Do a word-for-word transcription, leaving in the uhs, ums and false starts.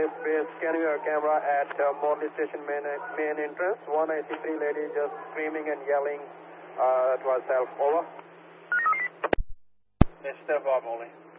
Police base, scanning your camera at uh, Morley Station main, main entrance. one I C three lady just screaming and yelling uh, to herself. Over. Yes, step up, Morley.